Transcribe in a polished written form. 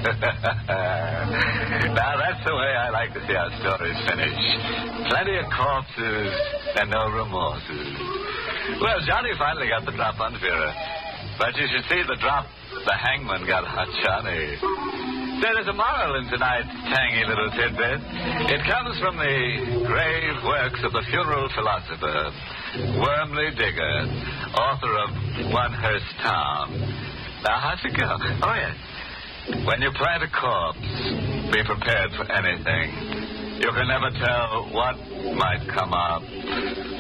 Now, that's the way I like to see our stories finish. Plenty of corpses and no remorses. Well, Johnny finally got the drop on Vera. But you should see the drop the hangman got on Johnny. There is a moral in tonight's tangy little tidbit. It comes from the grave works of the funeral philosopher, Wormley Digger, author of One Hearst Town. Now, how's it go? Oh, yes. When you plant a corpse, be prepared for anything. You can never tell what might come up.